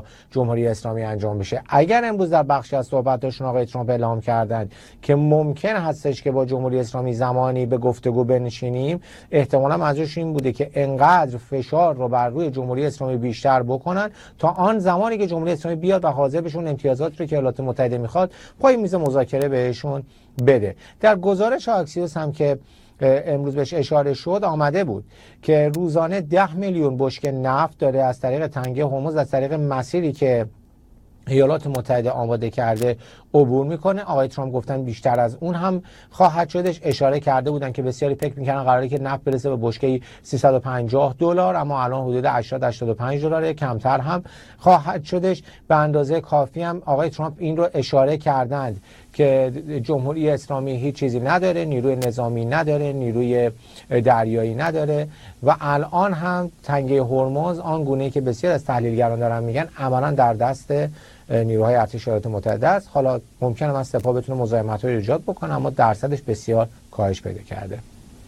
جمهوری اسلامی انجام بشه. اگر امروز در بخشی از صحبتاشون آقای ترامپ اعلام کردند که ممکن هستش که با جمهوری اسلامی زمانی به گفتگو بنشینیم، احتمالاً منظورش این بوده که انقدر فشار رو بر روی جمهوری اسلامی بیشتر بکنن تا آن زمانی که جمهوری اسلامی بیاد و حاضر بشون امتیازات رو که ایالات متحده میخواد پای میز مذاکره بهشون بده. در گزارش آکسیوس هم که امروز بهش اشاره شد آمده بود که روزانه 10 میلیون بشکه نفت داره از طریق تنگه هرمز، از طریق مسیری که ایالات متحده آماده کرده عبور میکنه. آقای ترامپ گفتن بیشتر از اون هم خواهد شدش. اشاره کرده بودن که بسیاری فکر میکنن قراره که نفت برسه به بشکه $350، اما الان حدود 80-85 دلاره، کمتر هم خواهد شدش. به اندازه کافی هم آقای ترامپ این رو اشاره کردند که جمهوری اسلامی هیچ چیزی نداره، نیروی نظامی نداره، نیروی دریایی نداره و الان هم تنگه هرمز آن گونه‌ای که بسیار از تحلیلگران دارن میگن عملاً در دست نیروهای ارتش ایالات متحده است. حالا ممکنه از سپاه بتونه مزاحمت‌های ایجاد بکنه، اما درصدش بسیار کاهش پیدا کرده.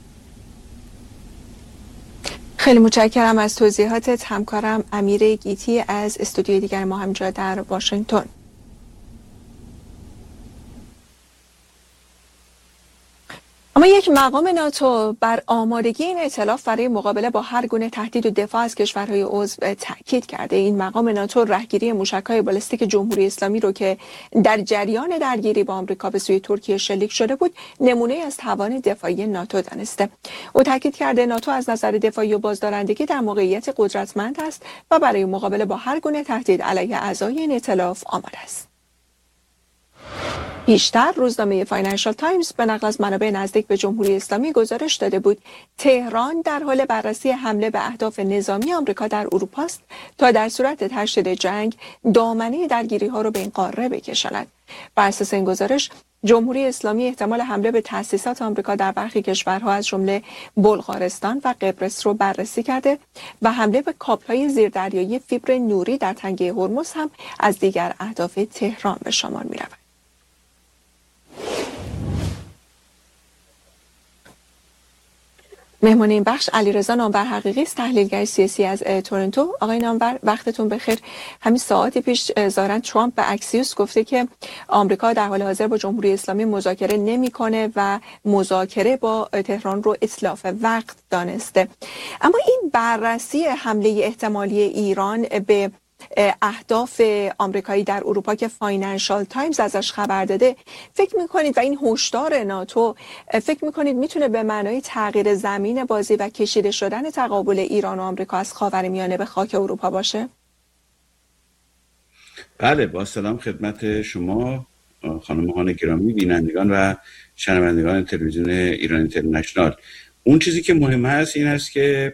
خیلی متشکرم از توضیحاتت همکارم امیر گیتی از استودیوی دیگر ما همینجا در واشنگتن. اما یک مقام ناتو بر آمادگی این ائتلاف برای مقابله با هر گونه تهدید و دفاع از کشورهای عضو تاکید کرده. این مقام ناتو رهگیری موشک‌های بالستیک جمهوری اسلامی رو که در جریان درگیری با آمریکا به سوی ترکیه شلیک شده بود نمونه از توان دفاعی ناتو دانسته. او تاکید کرده ناتو از نظر دفاعی و بازدارندگی در موقعیت قدرتمند است و برای مقابله با هر گونه تهدید علیه اعضای این ائتلاف آماده است. بیشتر روزنامه فاینانشال تایمز به نقل از منابع نزدیک به جمهوری اسلامی گزارش داده بود تهران در حال بررسی حمله به اهداف نظامی آمریکا در اروپا است تا در صورت تشدید جنگ دامنه درگیری‌ها را به این قاره بکشاند. بر اساس این گزارش جمهوری اسلامی احتمال حمله به تأسیسات آمریکا در برخی کشورها از جمله بلغارستان و قبرس رو بررسی کرده و حمله به کابل‌های زیردریایی فیبر نوری در تنگه هرمز هم از دیگر اهداف تهران به شمار می‌رود. مهمان این بخش علیرضا نامور حقیقی است، تحلیلگر سیاسی از تورنتو. آقای نامور وقتتون بخیر. همین ساعتی پیش ظاهرا ترامپ به اکسیوس گفته که آمریکا در حال حاضر با جمهوری اسلامی مذاکره نمی‌کنه و مذاکره با تهران رو اتلاف وقت دانسته. اما این بررسی حمله احتمالی ایران به اهداف آمریکایی در اروپا که فاینانشال تایمز ازش خبر داده، فکر میکنید و این هشدار ناتو فکر میکنید میتونه به معنای تغییر زمین بازی و کشیده شدن تقابل ایران و آمریکا از خاورمیانه به خاک اروپا باشه؟ بله، با سلام خدمت شما خانم‌ها گرامی، بینندگان و شنوندگان تلویزیون ایران اینترنشنال. اون چیزی که مهم هست این است که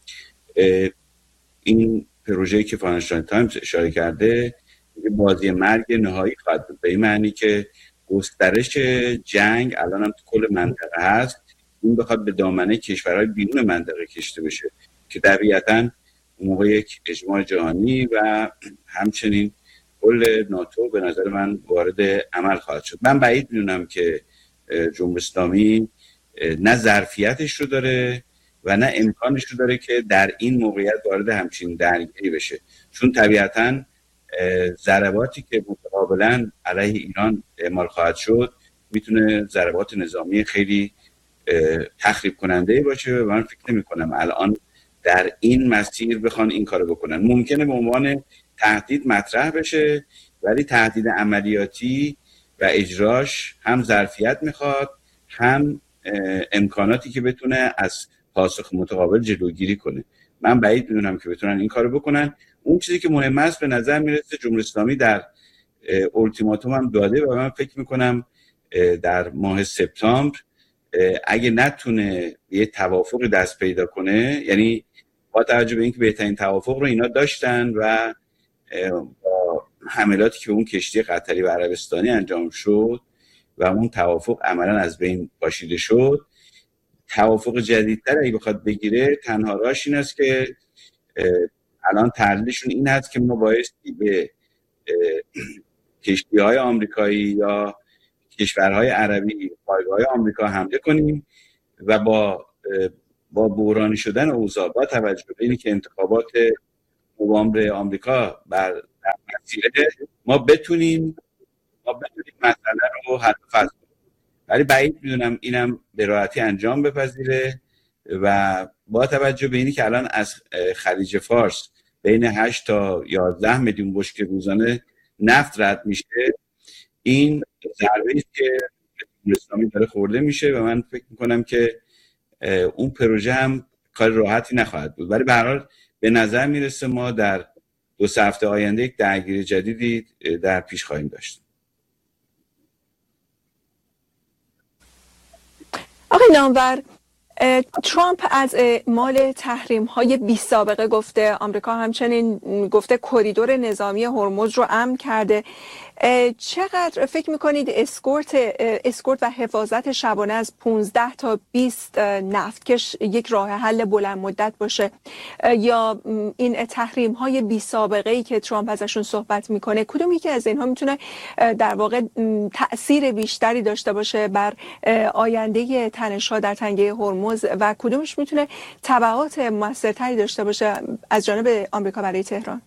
این پروژه‌ای که فاینانشال تایمز اشاره کرده بازی مرگ نهایی خواهد بود، به این معنی که گسترش جنگ الان هم تو کل منطقه هست، این بخواد به دامنه کشورهای بیرون منطقه کشیده بشه که طبیعتاً اون موقع یک اجماع جهانی و همچنین کل ناتو به نظر من وارد عمل خواهد شد. من بعید می‌دونم که جمهوری اسلامی نه ظرفیتش رو داره و نه امکانش رو داره که در این موقعیت وارد همچین درگیری بشه، چون طبیعتاً ضرباتی که متقابلاً علیه ایران اعمال خواهد شد میتونه ضربات نظامی خیلی تخریب کننده باشه و من فکر نمی‌کنم الان در این مسیر بخوان این کارو بکنن. ممکنه به عنوان تهدید مطرح بشه، ولی تهدید عملیاتی و اجراش هم ظرفیت میخواد، هم امکاناتی که بتونه از پاسخ متقابل جلوگیری کنه. من بعید میدونم که بتونن این کارو بکنن. اون چیزی که مهم است به نظر میرسه جمهوری اسلامی در اولتیماتوم هم داده و من فکر میکنم در ماه سپتامبر اگه نتونه یه توافق دست پیدا کنه، یعنی با توجه به اینکه بهترین توافق رو اینا داشتن و با حملاتی که اون کشتی قطری و عربستانی انجام شد و اون توافق عملا از بین پاشیده شد، توافق جدیدتر اگه بخواد بگیره تنها راهش این است که الان تحلیلشون این هست که ما بایستی به کشتی‌های آمریکایی یا کشورهای عربی پایگاه‌های آمریکا حمله کنیم و با بحرانی شدن اوضاع با توجه به اینکه انتخابات نوامبر آمریکا بر مسیره ما بتونیم مسئله رو حل و فصل کنیم. ولی بعید میدونم اینم به راحتی انجام بپذیره و با توجه به اینی که الان از خلیج فارس بین 8 تا 11 میلیون بشکه روزانه نفت رد میشه، این ضربه‌ای که اسلامی داره خورده میشه و من فکر میکنم که اون پروژه هم کار راحتی نخواهد بود. ولی به هر حال به نظر میرسه ما در 2 هفته آینده یک درگیری جدیدی در پیش خواهیم داشت. آقای نامور، ترامپ از اعمال تحریم‌های بی سابقه گفته، آمریکا همچنین گفته کریدور نظامی هرمز رو امن کرده. چقدر فکر میکنید اسکورت و حفاظت شبانه از 15 تا 20 نفتکش یک راه حل بلند مدت باشه، یا این تحریم‌های بی سابقه ای که ترامپ ازشون صحبت میکنه، کدوم یکی از اینها میتونه در واقع تأثیر بیشتری داشته باشه بر آینده تنش‌ها در تنگه هرمز و کدومش میتونه تبعات موثرتری داشته باشه از جانب آمریکا برای تهران؟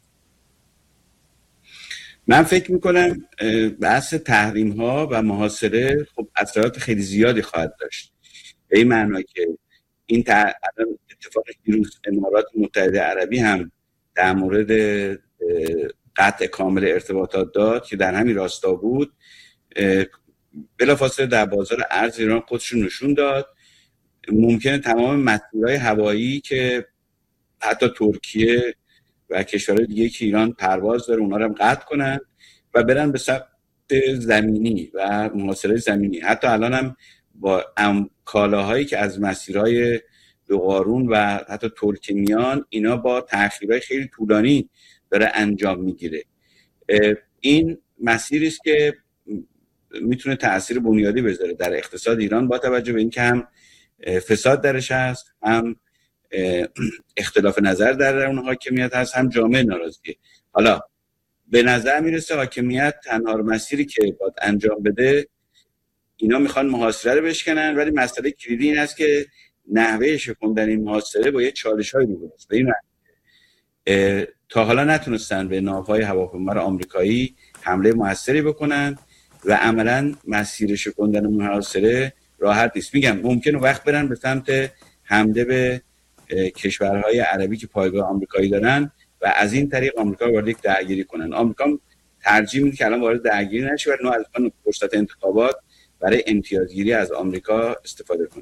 من فکر میکنم بحث تحریم ها و محاصره خب اثرات خیلی زیادی خواهد داشت، به این معنی که این اتفاق دیروز امارات متحده عربی هم در مورد قطع کامل ارتباطات داد که در همین راستا بود، بلافاصله در بازار ارز ایران خودشون نشون داد. ممکنه تمام مسیرهای هوایی که حتی ترکیه و کشورهای دیگه که ایران پرواز داره اونها رو هم قطع کنن و برن به سمت زمینی و محاصره زمینی. حتی الان هم با کالاهایی که از مسیرهای دو قارون و حتی ترکیه میان، اینا با تأخیرهای خیلی طولانی داره انجام میگیره. این مسیری است که میتونه تأثیر بنیادی بذاره در اقتصاد ایران، با توجه به اینکه هم فساد درش هست، هم اختلاف نظر در اون حاکمیت هست، هم جامعه ناراضیه. حالا به نظر میرسه حاکمیت تنها مسیری که باید انجام بده، اینا میخوان محاصره رو بشکنن، ولی مسئله کلیدی این است که نحوه شکوندن این محاصره با یه چالش‌هایی روبرو است. این تا حالا نتونستن به ناوهای هواپیما آمریکایی حمله موثری بکنن و عملاً مسیر شکوندن محاصره راحت نیست. میگم ممکنه وقت برن به سمت حمله به کشورهای عربی که پایگاه آمریکایی دارن و از این طریق آمریکا رو وارد یک درگیری کنن. آمریکا ترجیح میده که الان وارد درگیری نشه، ولی از فرصت انتخابات برای امتیازگیری از آمریکا استفاده کنه.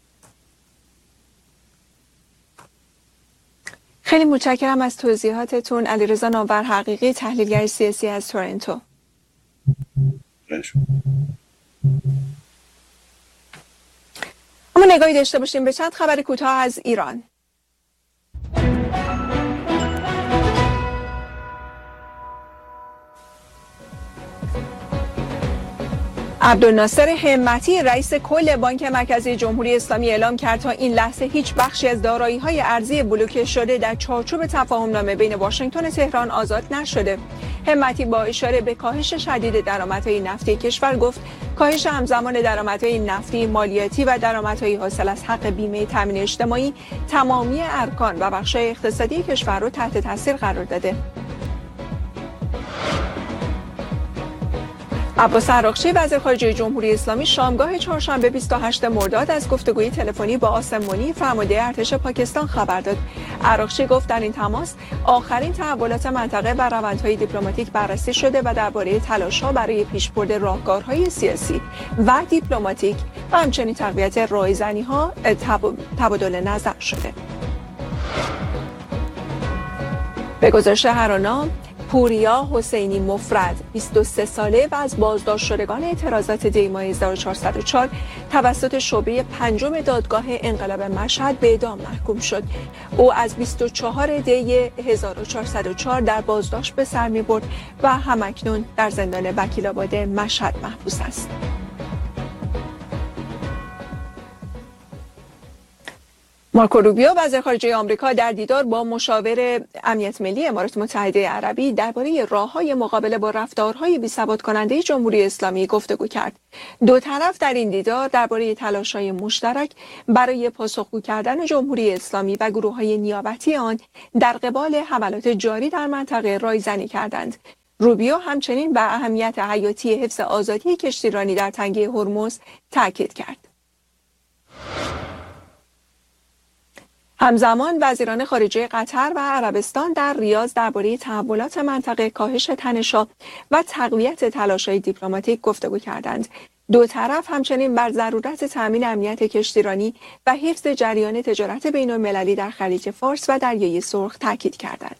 خیلی متشکرم از توضیحاتتون. علیرضا نامور حقیقی، تحلیلگر سیاسی از تورنتو. اما نگاهی داشته باشیم به چند خبر کوتاه از ایران. عبدالناصر همتی رئیس کل بانک مرکزی جمهوری اسلامی اعلام کرد تا این لحظه هیچ بخشی از دارایی‌های ارزی بلوکه شده در چارچوب تفاهم‌نامه بین واشنگتن و تهران آزاد نشده. همتی با اشاره به کاهش شدید درآمدهای نفتی کشور گفت کاهش همزمان درآمدهای نفتی، مالیاتی و درآمدهای حاصل از حق بیمه تامین اجتماعی تمامی ارکان و بخش‌های اقتصادی کشور را تحت تاثیر قرار داده. عباس عراقچی وزیر خارجه جمهوری اسلامی شامگاه چهارشنبه 28 مرداد از گفتگوی تلفنی با آسم منی فرمانده ارتش پاکستان خبر داد. عراقچی گفت در این تماس آخرین تحولات منطقه و روندهای دیپلماتیک بررسی شده و درباره تلاش‌ها برای پیشبرد راهکارهای سیاسی و دیپلماتیک و همچنین تقویت رایزنی‌ها تبادل نظر شده. به گزارش هرانا، پوریا حسینی مفرد 23 ساله و از بازداشت شدگان اعتراضات دی ماه 1404 توسط شعبه 5 دادگاه انقلاب مشهد به اعدام محکوم شد. او از 24 دی 1404 در بازداشت به سر می‌برد و همکنون در زندان وکیل‌آباد مشهد محبوس است. مارکو روبیو وزیر خارجه آمریکا در دیدار با مشاور امنیت ملی امارات متحده عربی درباره راه‌های مقابله با رفتارهای بی‌ثبات‌کننده جمهوری اسلامی گفتگو کرد. دو طرف در این دیدار درباره تلاش‌های مشترک برای پاسخگو کردن جمهوری اسلامی و گروه‌های نیابتی آن در قبال حملات جاری در منطقه رایزنی کردند. روبیو همچنین بر اهمیت حیاتی حفظ آزادی کشتیرانی در تنگه هرمز تاکید کرد. همزمان وزیران خارجه قطر و عربستان در ریاض درباره تحولات منطقه، کاهش تنش‌ها و تقویت تلاش‌های دیپلماتیک گفتگو کردند. دو طرف همچنین بر ضرورت تأمین امنیت کشتیرانی و حفظ جریان تجارت بین‌المللی در خلیج فارس و دریای سرخ تاکید کردند.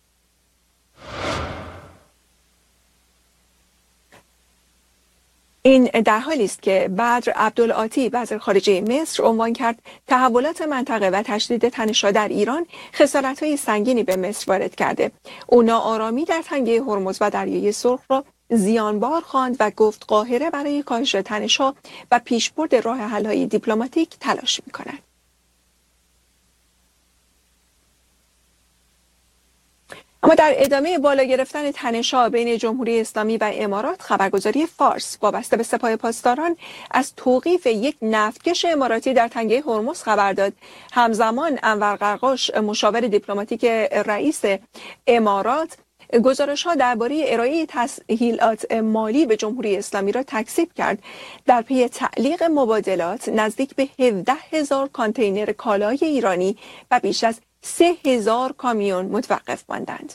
این در حالی است که بدر عبدالعاطی وزیر خارجه مصر عنوان کرد تحولات منطقه و تشدید تنش‌ها در ایران خسارت‌های سنگینی به مصر وارد کرده. او ناآرامی در تنگه هرمز و دریای سرخ را زیانبار خواند و گفت قاهره برای کاهش تنش‌ها و پیشبرد راه حل‌های دیپلماتیک تلاش می‌کند. اما در ادامه بالا گرفتن تنش‌ها بین جمهوری اسلامی و امارات، خبرگزاری فارس وابسته به سپاه پاسداران از توقیف یک نفتکش اماراتی در تنگه هرمز خبر داد. همزمان انور قرقاش مشاور دیپلماتیک رئیس امارات گزارش‌ها درباره ارائه تسهیلات مالی به جمهوری اسلامی را تکذیب کرد. در پی تعلیق مبادلات نزدیک به 17,000 کانتینر کالای ایرانی و بیش از 3,000 کامیون متوقف ماندند.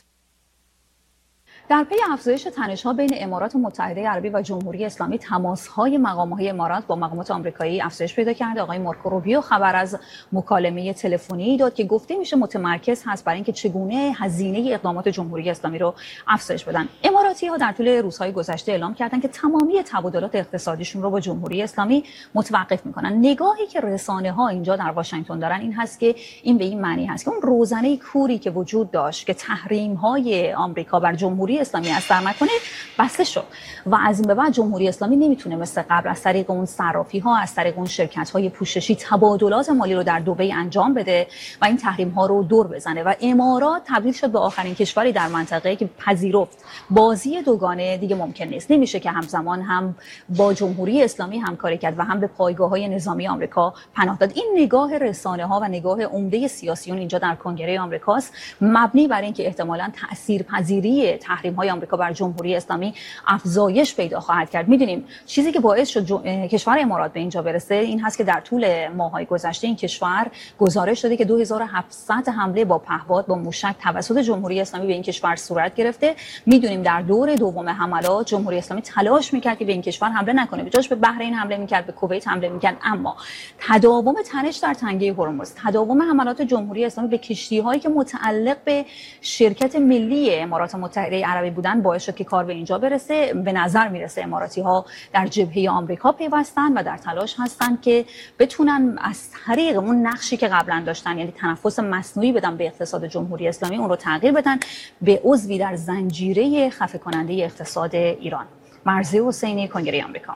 در پی افزایش تنش‌ها بین امارات متحده عربی و جمهوری اسلامی، تماس‌های مقام‌های امارات با مقامات آمریکایی افزایش پیدا کرده. آقای مارکو روبیو خبر از مکالمه تلفنی داد که گفته میشه متمرکز هست برای اینکه چگونه هزینه اقدامات جمهوری اسلامی رو افزایش بدن. اماراتی‌ها در طول روزهای گذشته اعلام کردند که تمامی تبادلات اقتصادیشون رو با جمهوری اسلامی متوقف می‌کنن. نگاهی که رسانه‌ها اینجا در واشنگتن دارن این هست که این به این معنی هست که اون روزنه کوری که وجود داشت که تحریم‌های آمریکا بر جمهوری اسلامی اثر نکنه بسته شد و از این به بعد جمهوری اسلامی نمیتونه مثل قبل از طریق اون صرافی ها، از طریق اون شرکت های پوششی تبادلات مالی رو در دبی انجام بده و این تحریم ها رو دور بزنه و امارات تبدیل شد به آخرین کشوری در منطقه که پذیرفت بازی دوگانه دیگه ممکن نیست. نمیشه که همزمان هم با جمهوری اسلامی همکاری کرد و هم به پایگاه های نظامی آمریکا پناه داد. این نگاه رسانه ها و نگاه عمده سیاسیون اینجا در کنگره آمریکاست، مبنی بر اینکه احتمالاً تاثیرپذیری های آمریکا بر جمهوری اسلامی افزایش پیدا خواهد کرد. میدونیم چیزی که باعث شد کشور امارات به اینجا برسه این هست که در طول ماه‌های گذشته این کشور گزارش داده که 2700 حمله با پهپاد با موشک توسط جمهوری اسلامی به این کشور صورت گرفته. میدونیم در دور دوم حملات جمهوری اسلامی تلاش می‌کرد که به این کشور حمله نکنه، به جاش به بحرین حمله می‌کرد، به کویت حمله می‌کرد. اما تداوم تنش در تنگه هرمز، تداوم حملات جمهوری اسلامی به کشتی‌هایی که متعلق به شرکت ملی امارات متحده عربی بودن باعث شد که کار به اینجا برسه. به نظر میرسه اماراتی‌ها در جبهه آمریکا پیوستن و در تلاش هستن که بتونن از طریق اون نقشی که قبلا داشتن، یعنی تنفس مصنوعی بدن به اقتصاد جمهوری اسلامی، اون رو تغییر بدن به عضوی در زنجیره خفه کننده اقتصاد ایران. مرضیه حسینی، کنگره آمریکا.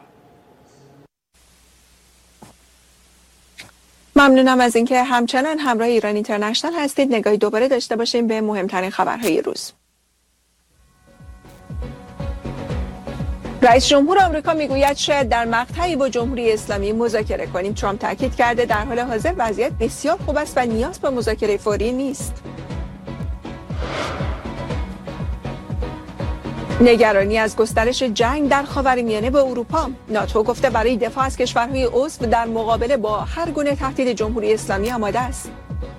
ممنونم از اینکه همچنان همراه ایران اینترنشنال هستید. نگاهی دوباره داشته باشیم به مهمترین خبرهای روز. رئیس جمهور آمریکا میگوید شاید در مقطعی با جمهوری اسلامی مذاکره کنیم. ترامپ تاکید کرده در حال حاضر وضعیت بسیار خوب است و نیاز به مذاکره فوری نیست. نگرانی از گسترش جنگ در خاورمیانه با اروپا. ناتو گفته برای دفاع از کشورهای عضو در مقابله با هر گونه تهدید جمهوری اسلامی آماده است.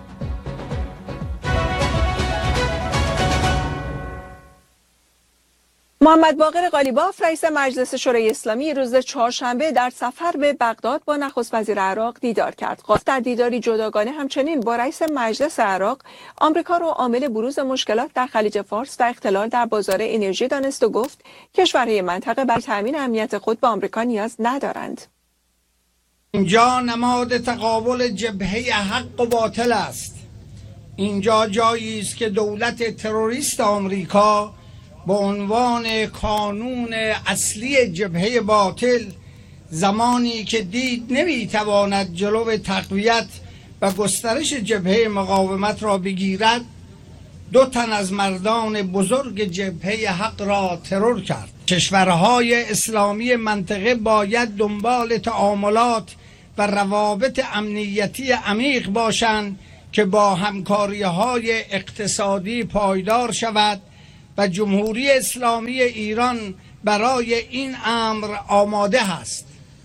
محمد باقر قالیباف رئیس مجلس شورای اسلامی روز چهارشنبه در سفر به بغداد با نخست وزیر عراق دیدار کرد. خواست در دیداری جداگانه همچنین با رئیس مجلس عراق آمریکا را عامل بروز مشکلات در خلیج فارس و اختلال در بازار انرژی دانست و گفت کشورهای منطقه برای تامین امنیت خود به آمریکا نیاز ندارند. اینجا نماد تقابل جبهه حق و باطل است. اینجا جایی است که دولت تروریست آمریکا با عنوان کانون اصلی جبهه باطل، زمانی که دید نمیتواند جلو تقویت و گسترش جبهه مقاومت را بگیرد، 2 تن از مردان بزرگ جبهه حق را ترور کرد. کشورهای اسلامی منطقه باید دنبال تعاملات و روابط امنیتی عمیق باشند که با همکاری‌های اقتصادی پایدار شود و جمهوری اسلامی ایران برای این امر آماده است.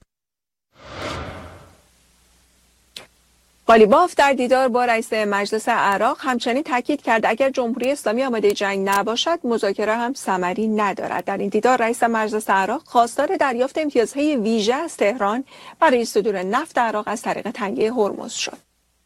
قالیباف در دیدار با رئیس مجلس عراق همچنین تاکید کرد اگر جمهوری اسلامی آماده جنگ نباشد مذاکره هم ثمری ندارد. در این دیدار رئیس مجلس عراق خواستار دریافت امتیازهای ویژه از تهران برای صدور نفت عراق از طریق تنگه هرمز شد.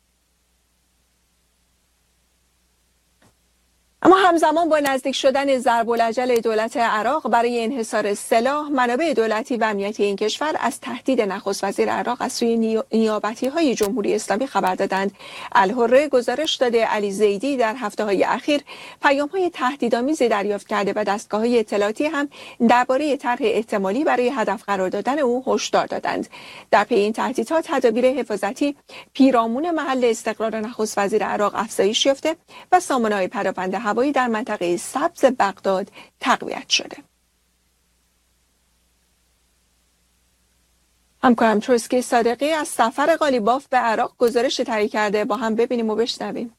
اما همزمان با نزدیک شدن ضرب‌الاجل دولت عراق برای انحصار سلاح، منابع دولتی و امنیتی این کشور از تهدید نخست وزیر عراق از سوی نیابتی‌های جمهوری اسلامی خبر دادند. الحره گزارش داده علی زیدی در هفته‌های اخیر پیام‌های تهدیدآمیزی دریافت کرده و دستگاه‌های اطلاعاتی هم درباره طرح احتمالی برای هدف قرار دادن او هشدار دادند. در پی این تهدیدها تدابیر حفاظتی پیرامون محل استقرار نخست وزیر عراق افزایش یافته و سامانه‌های پداپند هوایی در منطقه سبز بغداد تقویت شده. همکارم تروسکی صادقی از سفر قالیباف به عراق گزارش تهیه کرده، با هم ببینیم و بشنویم.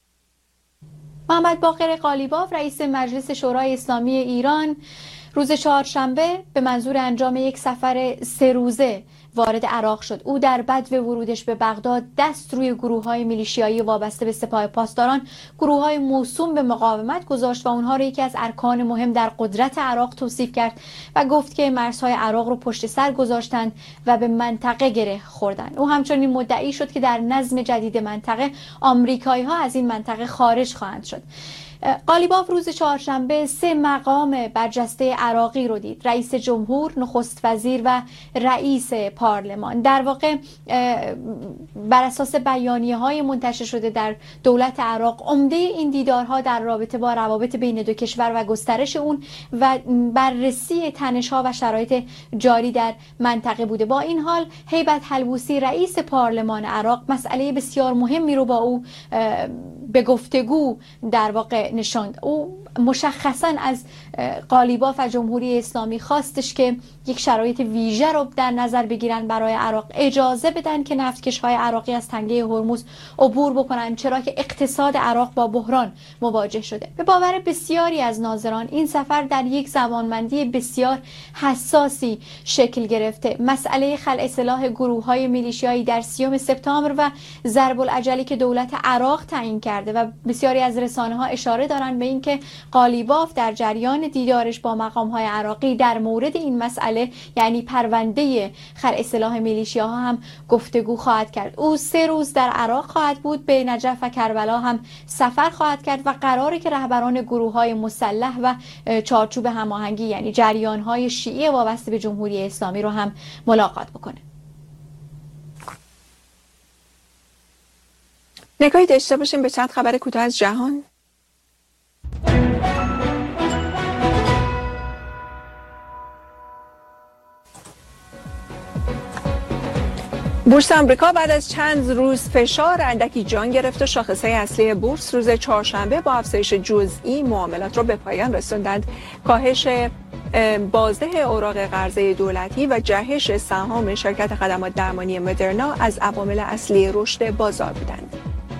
محمد باقر قالیباف رئیس مجلس شورای اسلامی ایران روز چهارشنبه به منظور انجام یک سفر 3 روزه وارد عراق شد. او در بدو ورودش به بغداد دست روی گروه‌های میلیشیایی وابسته به سپاه پاسداران، گروه‌های موسوم به مقاومت گذاشت و اونها را یکی از ارکان مهم در قدرت عراق توصیف کرد و گفت که مرزهای عراق رو پشت سر گذاشتند و به منطقه گره خوردند. او همچنین مدعی شد که در نظم جدید منطقه آمریکایی‌ها از این منطقه خارج خواهند شد. قالیباف روز چهارشنبه 3 مقام برجسته عراقی رو دید: رئیس جمهور، نخست وزیر و رئیس پارلمان. در واقع بر اساس بیانیه‌های منتشر شده در دولت عراق، عمده این دیدارها در رابطه با روابط بین 2 کشور و گسترش اون و بررسی تنش‌ها و شرایط جاری در منطقه بوده. با این حال هیبت حلبوسی رئیس پارلمان عراق مسئله بسیار مهمی رو با او به گفتگو در واقع نشاند. او مشخصا از قالیباف و جمهوری اسلامی خواستش که یک شرایط ویژه رو در نظر بگیرن برای عراق، اجازه بدن که نفتکش‌های عراقی از تنگه هرمز عبور بکنن، چرا که اقتصاد عراق با بحران مواجه شده. به باور بسیاری از ناظران این سفر در یک زمانبندی بسیار حساسی شکل گرفته. مسئله خلع سلاح گروه‌های میلیشیایی در 30 سپتامبر و ضرب الاجلی که دولت عراق تعیین کرده و بسیاری از رسانه‌ها اشاره دارند به اینکه قالیباف در جریان دیدارش با مقام‌های عراقی در مورد این مسئله، یعنی پرونده خلع سلاح میلیشیاها، هم گفتگو خواهد کرد. او 3 روز در عراق خواهد بود، به نجف و کربلا هم سفر خواهد کرد و قراره که رهبران گروه‌های مسلح و چارچوب هماهنگی، یعنی جریان‌های شیعی وابسته به جمهوری اسلامی رو هم ملاقات بکنه. نگاهی داشته باشیم به چند خبر کوتاه از جهان. بورس آمریکا بعد از چند روز فشار اندکی جان گرفت و شاخص‌های اصلی بورس روز چهارشنبه با افزایش جزئی معاملات را به پایان رساندند. کاهش بازده اوراق قرضه دولتی و جهش سهام شرکت خدمات درمانی مدرنا از عوامل اصلی رشد بازار بودند.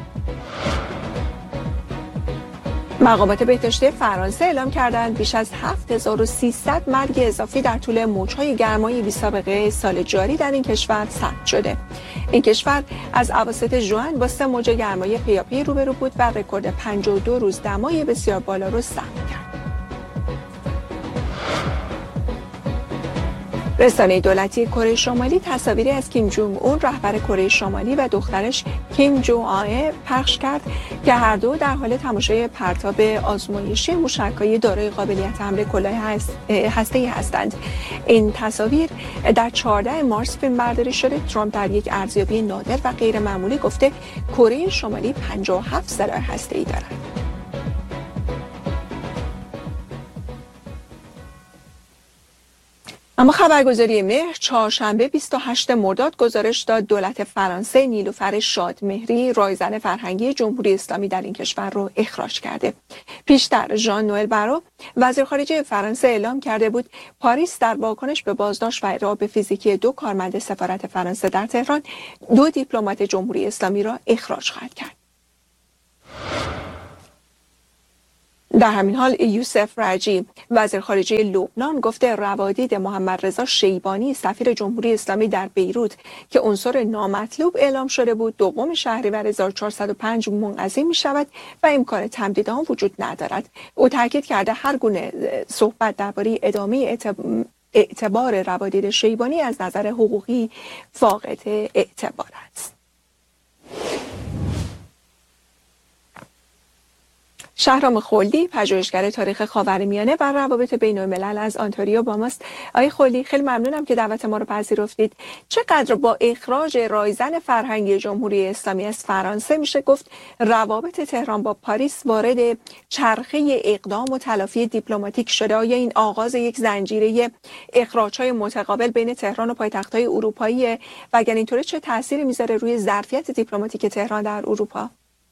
مقامات بهداشتی فرانسه اعلام کردند بیش از 7300 مرگ اضافی در طول موج‌های گرمای بی‌سابقه سال جاری در این کشور ثبت شده. این کشور از اواسط ژوئن با 3 موج گرمای پیاپی روبرو بود و رکورد 52 روز دمای بسیار بالا را ثبت کرد. رسانه دولتی کره شمالی تصاویری از کیم جونگ اون رهبر کره شمالی و دخترش کیم جو آه پخش کرد که هر دو در حال تماشای پرتاب آزمایشی موشک‌های دارای قابلیت حمل کلاه هسته‌ای هستند. این تصاویر در 14 مارس فیلمبرداری شده. ترامپ در یک ارزیابی نادر و غیر معمولی گفته کره شمالی 57 سلاح هسته‌ای دارد. اما خبرگزاری مهر چهارشنبه 28 مرداد گزارش داد دولت فرانسه نیلوفر شادمهری رایزن فرهنگی جمهوری اسلامی در این کشور رو اخراج کرده. پیشتر ژان نوئل بارو وزیر خارجه فرانسه اعلام کرده بود پاریس در واکنش به بازداشت و ارعاب فیزیکی 2 کارمند سفارت فرانسه در تهران 2 دیپلمات جمهوری اسلامی را اخراج خواهد کرد. در همین حال یوسف رجی وزیر خارجه لبنان گفته روادید محمد رضا شیبانی سفیر جمهوری اسلامی در بیروت که عنصر نامطلوب اعلام شده بود 2 شهریور 1405 منقضی می شود و امکان تمدید آن وجود ندارد. او تاکید کرده هر گونه صحبت درباره ادامه اعتبار روادید شیبانی از نظر حقوقی فاقد اعتبار است. شهرام خلدی پژوهشگر تاریخ خاورمیانه و روابط بین الملل از آنتاریو با ماست. آقای خلدی خیلی ممنونم که دعوت ما رو پذیرفتید. چقدر با اخراج رایزن فرهنگی جمهوری اسلامی از فرانسه میشه گفت روابط تهران با پاریس وارد چرخه اقدام و تلافی دیپلماتیک شده؟ آیا این آغاز یک زنجیره اخراج‌های متقابل بین تهران و پایتخت‌های اروپایی و اگر اینطوری چه تأثیری میذاره روی ظرفیت دیپلماتیک تهران در اروپا؟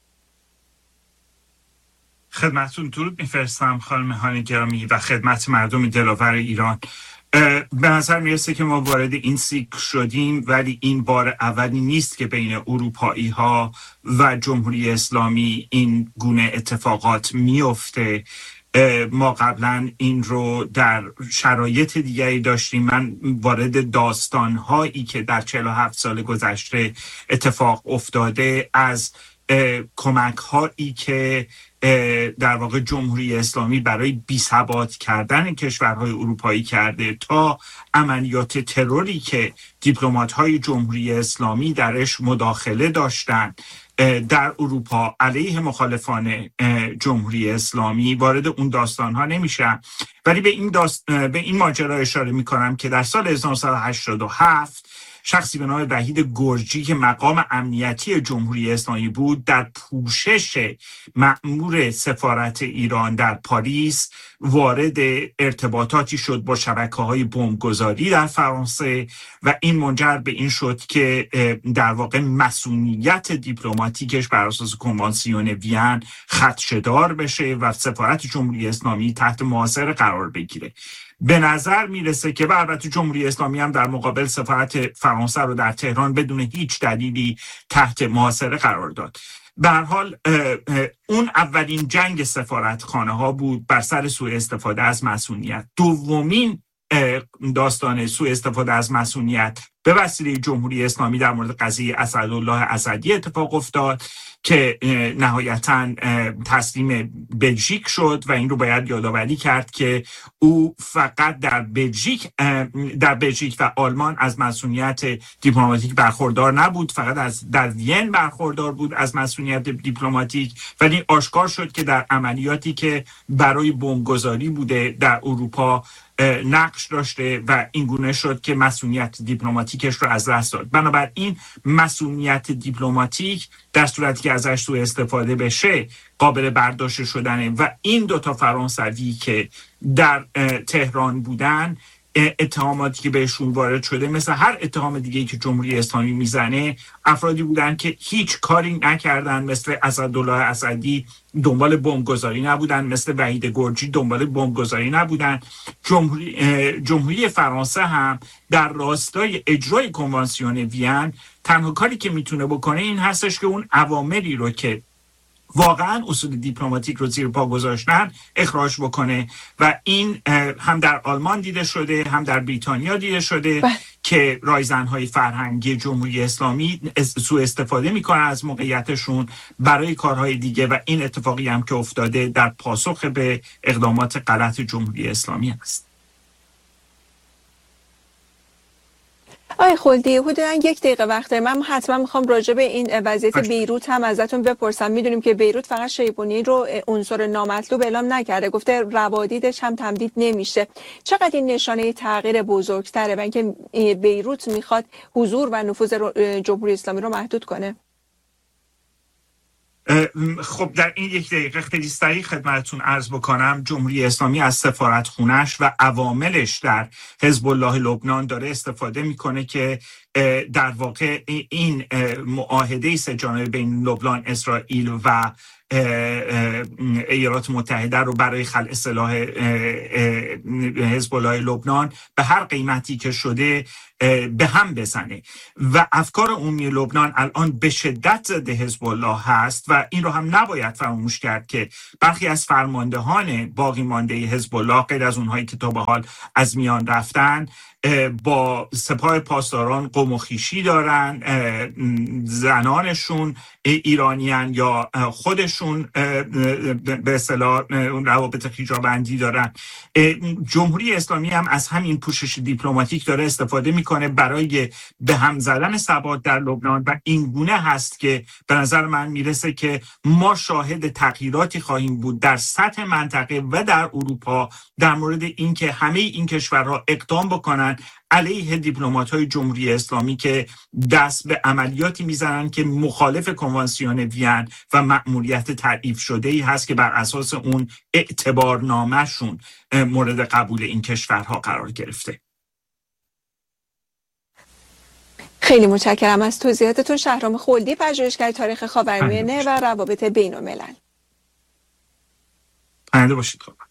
خدمتتون درود میفرستم خانم هانی گرامی و خدمت مردم دلاور ایران. به نظر میرسه که ما وارد این سیکل شدیم، ولی این بار اولی نیست که بین اروپایی ها و جمهوری اسلامی این گونه اتفاقات میفته. ما قبلا این رو در شرایط دیگری داشتیم. من وارد داستان‌هایی که در 47 سال گذشته اتفاق افتاده از کمک هایی که در واقع جمهوری اسلامی برای بی‌ثبات کردن کشورهای اروپایی کرده تا عملیات تروری که دیپلمات‌های جمهوری اسلامی درش مداخله داشتند در اروپا علیه مخالفان جمهوری اسلامی، وارد اون داستان‌ها نمیشم. ولی به این ماجرا اشاره می‌کنم که در سال 1987 شخصی به نام وحید گرجی که مقام امنیتی جمهوری اسلامی بود در پوشش مأمور سفارت ایران در پاریس وارد ارتباطاتی شد با شبکه‌های بمبگذاری در فرانسه و این منجر به این شد که در واقع مسئولیت دیپلماتیکش بر اساس کنوانسیون وین خدشه‌دار بشه و سفارت جمهوری اسلامی تحت محاصره قرار بگیره. به نظر میرسه که البته جمهوری اسلامی هم در مقابل سفارت فرانسه رو در تهران بدون هیچ دلیلی تحت محاصره قرار داد. به هر حال اون اولین جنگ سفارتخانه ها بود بر سر سوء استفاده از مسئولیت. دومین داستان سوء استفاده از مسئولیت به وسیله جمهوری اسلامی در مورد قضیه اسدالله اسدی اتفاق افتاد که نهایتاً تسلیم بلژیک شد و این رو باید یادآوری کرد که او فقط در بلژیک و آلمان از مسئولیت دیپلماتیک برخوردار نبود، فقط در وین برخوردار بود از مسئولیت دیپلماتیک، ولی آشکار شد که در عملیاتی که برای بمبگذاری بوده در اروپا نقش داشته و این گونه شد که مسئولیت دیپلماتیکش رو از دست داد. بنابراین مسئولیت دیپلماتیک در صورتی که ازش سوء استفاده بشه قابل برداشت شدنه و این 2 فرانسوی که در تهران بودن اتهاماتی که بهشون وارد شده مثل هر اتهام دیگه‌ای که جمهوری اسلامی میزنه افرادی بودن که هیچ کاری نکردن، مثل اسدالله اسدی دنبال بمبگذاری نبودن، مثل وحید گرجی دنبال بمبگذاری نبودن. جمهوری فرانسه هم در راستای اجرای کنوانسیون وین تنها کاری که میتونه بکنه این هستش که اون عواملی رو که واقعا اصول دیپلماتیک رو زیر پا گذاشتن اخراج بکنه و این هم در آلمان دیده شده هم در بریتانیا دیده شده که رایزن‌های فرهنگی جمهوری اسلامی سوء استفاده میکنن از موقعیتشون برای کارهای دیگه و این اتفاقی هم که افتاده در پاسخ به اقدامات غلط جمهوری اسلامی است. آقای خلدی حدوداً 1 دقیقه وقته. من حتما میخوام راجع به این وضعیت بیروت هم ازتون بپرسم. میدونیم که بیروت فقط شیبانی رو عنصر نامطلوب اعلام نکرده، گفته روادیدش هم تمدید نمیشه. چقدر این نشانه تغییر بزرگتره و اینکه بیروت میخواد حضور و نفوذ جمهوری اسلامی رو محدود کنه؟ خب در این یک دقیقه خیلی سریع خدمتتون عرض بکنم جمهوری اسلامی از سفارتخونه‌اش و عواملش در حزب الله لبنان داره استفاده میکنه که در واقع این معاهده سه‌جانبه بین لبنان، اسرائیل و ایالات متحده رو برای خلع سلاح حزب الله لبنان به هر قیمتی که شده به هم بزنه و افکار عمومی لبنان الان به شدت ضد حزب الله هست و این رو هم نباید فراموش کرد که برخی از فرماندهان باقی مانده حزب الله غیر از اونهایی که تا به حال از میان رفتن با سپاه پاسداران قوم و خویشی دارن، زنانشون ایرانیان یا خودشون به اصطلاح روابط خویشاوندی دارن. جمهوری اسلامی هم از همین پوشش دیپلماتیک داره استفاده میکنه برای به هم زدن ثبات در لبنان و این گونه هست که به نظر من میرسه که ما شاهد تغییراتی خواهیم بود در سطح منطقه و در اروپا در مورد اینکه همه این کشورها اقدام بکنن علیه دیپلمات‌های جمهوری اسلامی که دست به عملیاتی میزنن که مخالف کنوانسیون وین و مأموریت تعریف شده‌ای هست که بر اساس اون اعتبارنامه‌شون مورد قبول این کشورها قرار گرفته. خیلی متشکرم از توضیحاتتون. شهرام خلدی، پژوهشگر تاریخ خاورمیانه و روابط بین‌الملل. پرنده باشید. خب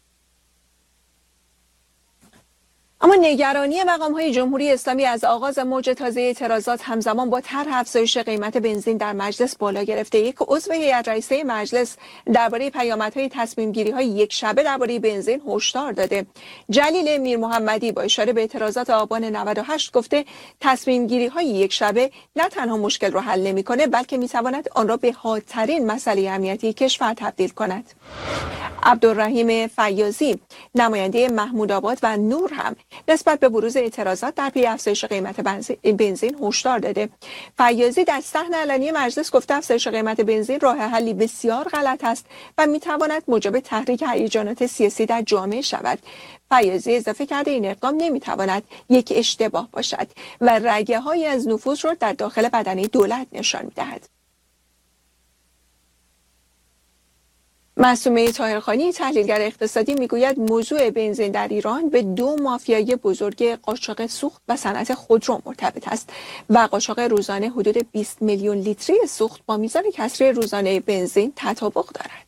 اما نگرانی مقام‌های جمهوری اسلامی از آغاز موج تازه اعتراضات همزمان با طرح افزایش قیمت بنزین در مجلس بالا گرفته. یک عضو هیئت رئیسه مجلس درباره پیامدهای تصمیم‌گیری‌های یک شبه درباره بنزین هشدار داده. جلیل میرمحمدی با اشاره به اعتراضات آبان 98 گفته تصمیم‌گیری‌های یک شبه نه تنها مشکل را حل نمی‌کند بلکه می‌تواند آن را به حادترین مسئله امنیتی کشور تبدیل کند. عبدالرحیم فیاضی، نماینده محمودآباد و نور هم نسبت به بروز اعتراضات در پی افزایش قیمت بنزین هشدار داده. فیاضی در صحن علنی مجلس گفته افزایش قیمت بنزین راه حلی بسیار غلط است و میتواند موجب تحریک هیجانات سیاسی در جامعه شود. فیاضی اضافه کرده این اقدام نمیتواند یک اشتباه باشد و رگه‌هایی از نفوذ را در داخل بدنه دولت نشان میدهد. معصومه طاهرخانی، تحلیلگر اقتصادی، میگوید موضوع بنزین در ایران به دو مافیای بزرگ قاچاق سوخت و صنعت خودرو مرتبط است و قاچاق روزانه حدود 20 میلیون لیتری سوخت با میزان کسری روزانه بنزین تطابق دارد.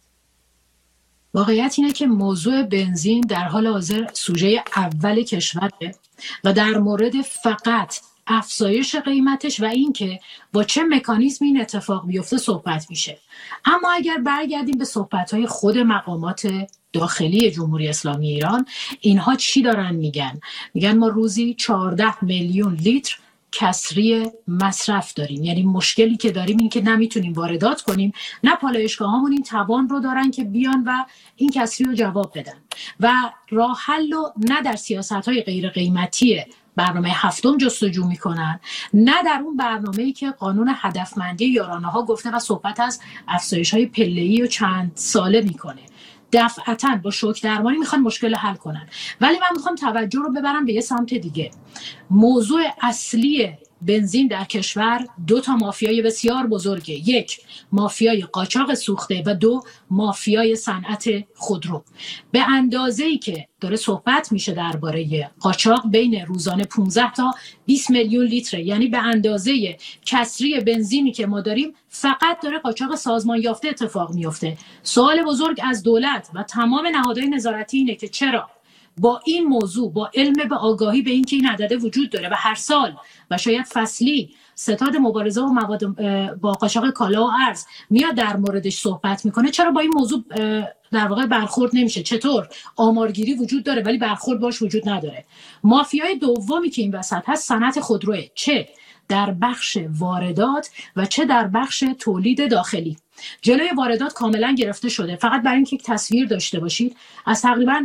واقعیت اینه که موضوع بنزین در حال حاضر سوژه اول کشوره و در مورد فقط افزایش قیمتش و اینکه با چه مکانیزمی این اتفاق بیفته صحبت میشه. اما اگر برگردیم به صحبت‌های خود مقامات داخلی جمهوری اسلامی ایران، اینها چی دارن میگن؟ میگن ما روزی 14 میلیون لیتر کسری مصرف داریم. یعنی مشکلی که داریم این که نمیتونیم واردات کنیم، نه پالایشگاهامون این توان رو دارن که بیان و این کسری رو جواب بدن و راه حل رو نه در سیاست‌های غیر قیمتی برنامه هفتم جستجو میکنن، نه در اون برنامه‌ای که قانون هدفمندی یارانه‌ها گفته و صحبت از افزایش‌های پله‌ای و چند ساله میکنه. دفعتاً با شوک درمانی میخوان مشکل حل کنن. ولی من میخوام توجه رو ببرم به یه سمت دیگه. موضوع اصلی بنزین در کشور دو تا مافیای بسیار بزرگه. یک، مافیای قاچاق سوخته و دو، مافیای صنعت خودرو. به اندازه‌ای که داره صحبت میشه درباره قاچاق بین روزانه 15 تا 20 میلیون لیتر، یعنی به اندازه کسری بنزینی که ما داریم فقط داره قاچاق سازمان یافته اتفاق میفته. سوال بزرگ از دولت و تمام نهادهای نظارتی اینه که چرا با این موضوع، با علم به آگاهی به این که این عدده وجود داره و هر سال و شاید فصلی ستاد مبارزه و مواد با قاچاق کالا و ارز میاد در موردش صحبت میکنه، چرا با این موضوع در واقع برخورد نمیشه؟ چطور آمارگیری وجود داره ولی برخورد باش وجود نداره؟ مافیای دومی که این وسط هست صنعت خودروه، چه در بخش واردات و چه در بخش تولید داخلی. جلوی واردات کاملا گرفته شده. فقط برای اینکه یک تصویر داشته باشید، از تقریبا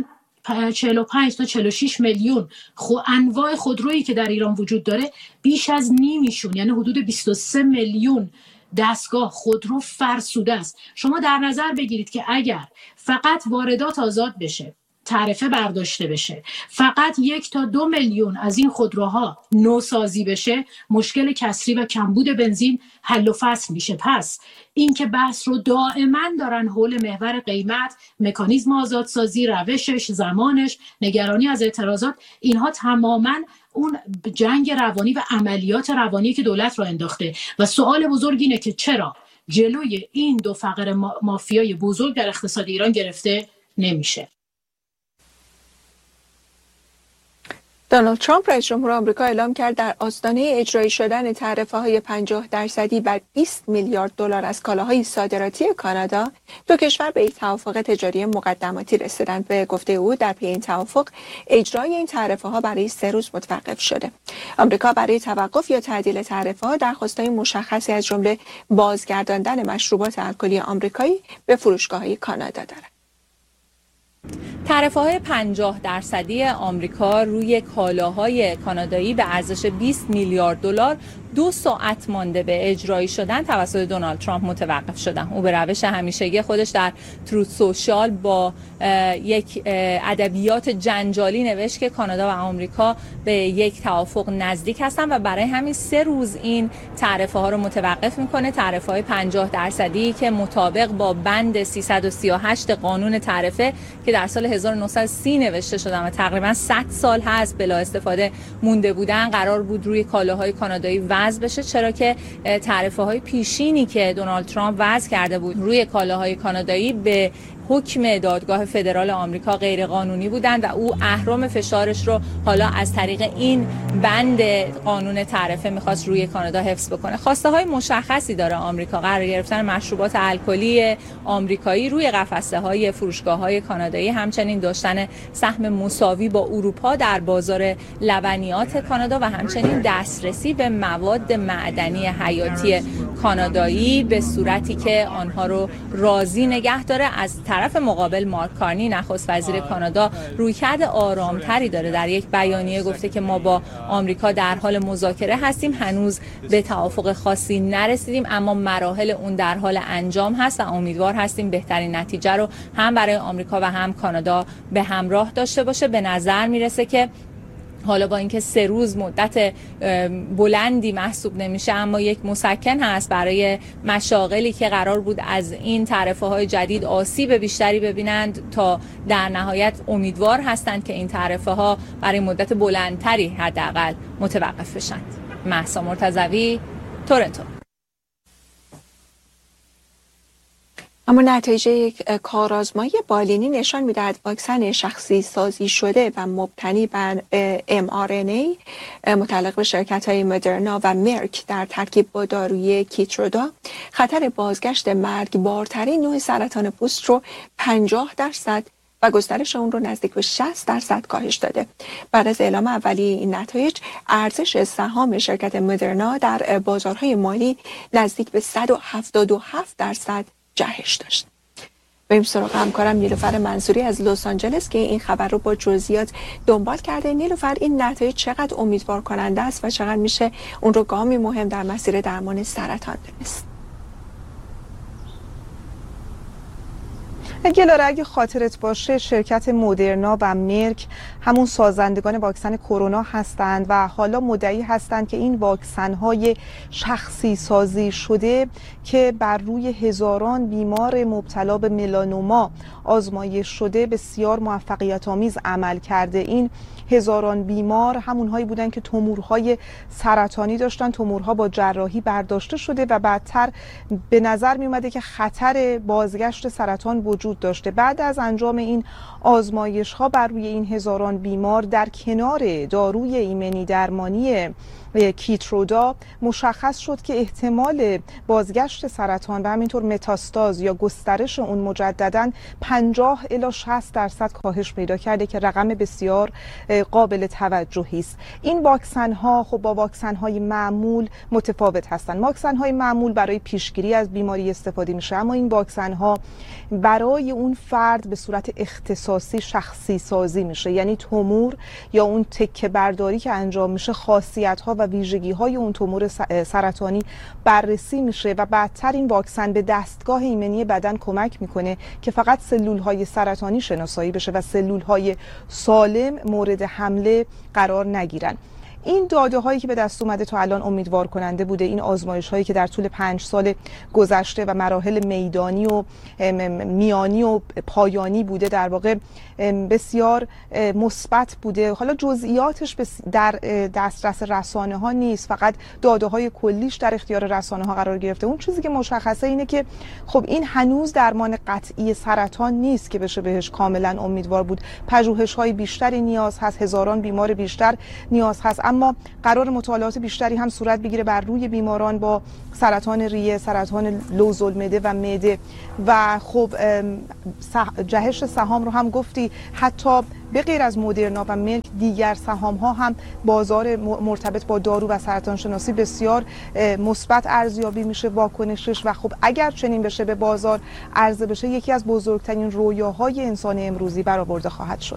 45 تا 46 میلیون انواع خودرویی که در ایران وجود داره، بیش از نیمیشون یعنی حدود 23 میلیون دستگاه خودرو فرسوده است. شما در نظر بگیرید که اگر فقط واردات آزاد بشه تعرفه برداشته بشه، فقط 1 تا 2 میلیون از این خودروها نوسازی بشه، مشکل کسری و کمبود بنزین حل و فصل میشه. پس این که بحث رو دائما دارن حول محور قیمت، مکانیزم آزادسازی، روشش، زمانش، نگرانی از اعتراضات، اینها تماما اون جنگ روانی و عملیات روانی که دولت رو انداخته. و سوال بزرگ اینه که چرا جلوی این دو فقر مافیای بزرگ در اقتصاد ایران گرفته نمیشه؟ دونالد ترامپ رئیس جمهور آمریکا اعلام کرد در آستانه اجرایی شدن تعرفه‌های 50% بر 20 میلیارد دلار از کالاهای صادراتی کانادا، دو کشور به یک توافق تجاری مقدماتی رسیدند. به گفته او در پی این توافق اجرای این تعرفه‌ها برای 3 روز متوقف شده. آمریکا برای توقف یا تعدیل تعرفه‌ها درخواست‌های مشخصی از جمله بازگرداندن مشروبات الکلی آمریکایی به فروشگاه‌های کانادا دارد. تعرفه‌های 50% آمریکا روی کالاهای کانادایی به ارزش 20 میلیارد دلار 2 ساعت مانده به اجرایی شدن توسط دونالد ترامپ متوقف شدن. او به روش همیشگی خودش در تروت سوشال با یک ادبیات جنجالی نوشت که کانادا و آمریکا به یک توافق نزدیک هستن و برای همین 3 روز این تعرفه ها رو متوقف میکنه. تعرفه های 50% که مطابق با بند 338 قانون تعرفه که در سال 1930 نوشته شدن و تقریبا 100 سال هست بلا استفاده مونده بودن، قرار بود روی کالاهای کانادایی وضع بشه، چرا که تعرفه های پیشینی که دونالد ترامپ وضع کرده بود روی کالاهای کانادایی به حکم دادگاه فدرال آمریکا غیر قانونی بودند و او اهرم فشارش رو حالا از طریق این بند قانون تعرفه میخواست روی کانادا حفظ بکنه. خواسته های مشخصی داره آمریکا: قرار گرفتن مشروبات الکلی آمریکایی روی قفسه های فروشگاه های کانادایی، همچنین داشتن سهم مساوی با اروپا در بازار لبنیات کانادا و همچنین دسترسی به مواد معدنی حیاتی کانادایی به صورتی که آنها رو راضی نگه داره. از طرف مقابل مارک کارنی نخست وزیر کانادا رویکرد آرامتری داره. در یک بیانیه گفته که ما با آمریکا در حال مذاکره هستیم، هنوز به توافق خاصی نرسیدیم اما مراحل اون در حال انجام هست و امیدوار هستیم بهترین نتیجه رو هم برای آمریکا و هم کانادا به همراه داشته باشه. به نظر میرسه که حالا با اینکه 3 روز مدت بلندی محسوب نمیشه اما یک مسکن هست برای مشاغلی که قرار بود از این تعرفه های جدید آسیب بیشتری ببینند تا در نهایت امیدوار هستند که این تعرفه ها برای مدت بلندتری حداقل متوقف بشند. مهسا مرتضوی، تورنتو. اما نتایج یک کارآزمایی بالینی نشان می‌دهد واکسن شخصی سازی شده و مبتنی بر mRNA متعلق به شرکت‌های مدرنا و مرک در ترکیب با داروی کیترودا خطر بازگشت مرگبارترین نوع سرطان پوست رو 50% و گسترش اون رو نزدیک به 60% کاهش داده. بعد از اعلام اولیه این نتایج، ارزش سهام شرکت مدرنا در بازارهای مالی نزدیک به 177% جهش داشت. بریم سراغ همکارم نیلوفر منصوری از لس آنجلس که این خبر رو با جزئیات دنبال کرده. نیلوفر، این نتایج چقدر امیدوار کننده است و چقدر میشه اون رو گامی مهم در مسیر درمان سرطان دونست؟ گلاره، اگه خاطرت باشه شرکت مدرنا و مرک همون سازندگان واکسن کرونا هستند و حالا مدعی هستند که این واکسن‌های شخصی سازی شده که بر روی هزاران بیمار مبتلا به ملانوما آزمایش شده بسیار موفقیت آمیز عمل کرده. این هزاران بیمار همونهایی بودن که تومورهای سرطانی داشتن، تومورها با جراحی برداشته شده و بعدتر به نظر می اومده که خطر بازگشت سرطان وجود داشته. بعد از انجام این آزمایش ها بر روی این هزاران بیمار در کنار داروی ایمنی درمانی کیترودا مشخص شد که احتمال بازگشت سرطان و همینطور متاستاز یا گسترش اون مجدداً 50 الی 60% کاهش پیدا کرده که رقم بسیار قابل توجهی است. این واکسن ها خب با واکسن های معمول متفاوت هستند. واکسن های معمول برای پیشگیری از بیماری استفاده میشه، اما این واکسن ها برای برای اون فرد به صورت اختصاصی شخصی سازی میشه. یعنی تومور یا اون تکه برداری که انجام میشه، خاصیت ها و ویژگی های اون تومور سرطانی بررسی میشه و بعدتر این واکسن به دستگاه ایمنی بدن کمک میکنه که فقط سلول های سرطانی شناسایی بشه و سلول های سالم مورد حمله قرار نگیرن. این داده هایی که به دست اومده تا الان امیدوار کننده بوده. این آزمایش هایی که در طول 5 سال گذشته و مراحل میدانی و میانی و پایانی بوده در واقع بسیار مثبت بوده. حالا جزئیاتش در دسترس رسانه ها نیست، فقط داده های کلیش در اختیار رسانه ها قرار گرفته. اون چیزی که مشخصه اینه که خب این هنوز درمان قطعی سرطان نیست که بشه بهش کاملا امیدوار بود. پژوهش های بیشتری نیاز هست، هزاران بیمار بیشتر نیاز هست، اما قرار مطالعات بیشتری هم صورت بگیره بر روی بیماران با سرطان ریه، سرطان لوزالمعده و معده. و خب جهش سهام رو هم گفتی، حتی به غیر از مدرنا و مرک دیگر سهام ها هم بازار مرتبط با دارو و سرطان شناسی بسیار مثبت ارزیابی میشه واکنشش. و خب اگر چنین بشه به بازار عرضه بشه، یکی از بزرگترین رویاهای انسان امروزی برآورده خواهد شد.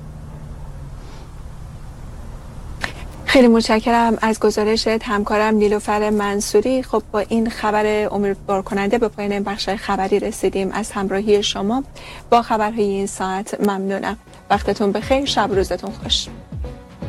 خیلی متشکرم از گزارش همکارم نیلوفر منصوری. خب با این خبر امیدوار کننده به پایان بخش خبری رسیدیم. از همراهی شما با خبرهای این ساعت ممنونم. وقتتون بخیر، شب روزتون خوش.